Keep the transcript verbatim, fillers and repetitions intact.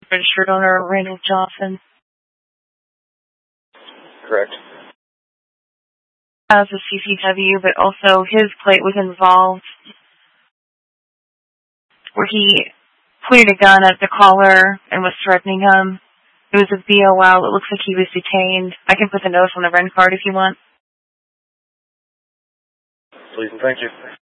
registered owner Randall Johnson. Correct. As a C C W, but also his plate was involved where he pointed a gun at the caller and was threatening him. It was a B O L. It looks like he was detained. I can put the notice on the rent card if you want. Please and thank you.